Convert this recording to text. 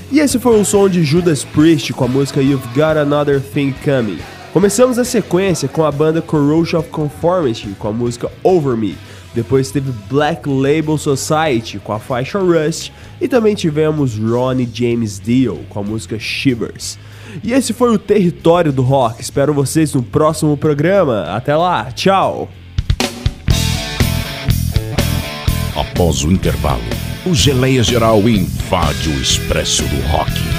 E esse foi o som de Judas Priest com a música You've Got Another Thing Coming. Começamos a sequência com a banda Corrosion of Conformity com a música Over Me. Depois teve Black Label Society com a faixa Rust. E também tivemos Ronnie James Dio com a música Shivers. E esse foi o Território do Rock. Espero vocês no próximo programa. Até lá, tchau! Após o intervalo, o Geleia Geral invade o Expresso do Rock.